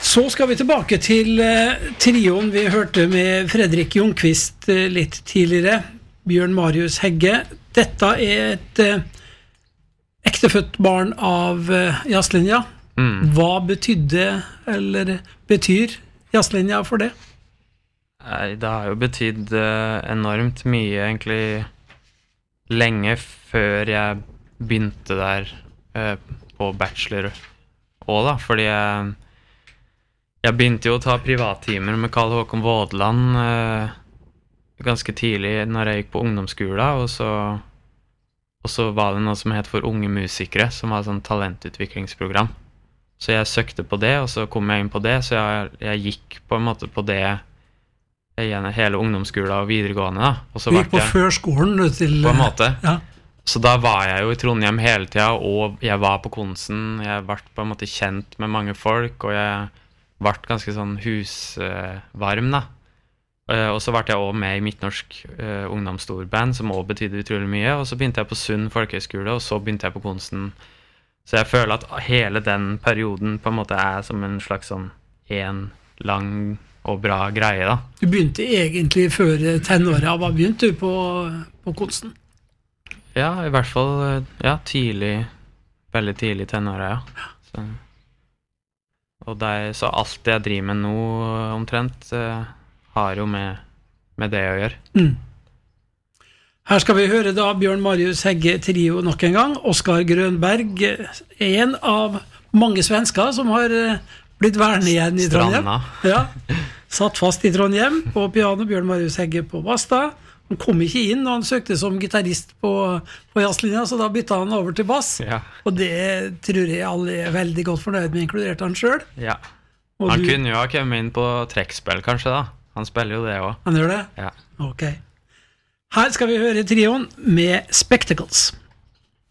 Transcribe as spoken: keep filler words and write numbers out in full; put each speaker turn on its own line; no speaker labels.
Så skal vi tilbake til uh, trioen vi hørte med Fredrik Ljungqvist uh, litt tidligere, Bjørn Marius Hegge. Dette er et uh, ektefødt barn av uh, jazzlinja. Mm. Hva betydde, eller betyr jazzlinja for det?
Nei, det har jo betydd uh, enormt mye, egentlig lenge før jeg begynte der uh, på bachelor også da, fordi jeg Jeg begynte jo å ta privattimer med Karl Håkon Vådland eh, ganske tidlig når jeg gikk på ungdomsskolen, og så, og så var det noe som het for unge musikere, som var et sånn talentutviklingsprogram. Så jeg søkte på det, og så kom jeg inn på det, så jeg, jeg gikk på en måte på det igjen hele ungdomsskolen og videregående. Da. Og så
du gikk på jeg, førskolen til...
På en måte.
Ja.
Så da var jeg jo i Trondheim hele tiden, og jeg var på Konsen, jeg ble på en måte kjent med mange folk, og jeg ble ganske sånn husvarm da. Uh, og så ble jeg også med i Midtnorsk uh, ungdomsstorband, som også betydde utrolig mye, og så begynte jeg på Sund Folkehøgskole, og så begynte jeg på Konsten. Så jeg føler at hele den perioden på en måte er som en slags sånn en lang og bra greie da.
Du begynte egentlig før tenåret, hva begynte du på, på Konsten?
Ja, i hvert fall ja, tidlig, veldig tidlig tenåret, ja. Så... Og det, så alt det jeg driver med nå omtrent uh, har jo med, med det å gjøre.
Mm. Her skal vi høre da Bjørn Marius Hegge trio nok en gang. Oskar Grönberg, en av mange svensker som har blitt værende igjen i Trondheim. Ja, satt fast i Trondheim på piano, Bjørn Marius Hegge på bass da. Han kom ikke inn, og han søkte som gitarrist på, på jazzlinja, så da bytta han over til bass. Ja. Og det tror jeg alle er veldig godt fornøyd med, inkludert han selv.
Ja. Og han du... kunne jo ha kommet inn på trekkspill, kanskje da. Han spiller jo det også.
Han gjør det?
Ja.
Ok. Her skal vi høre trioen med Spectacles.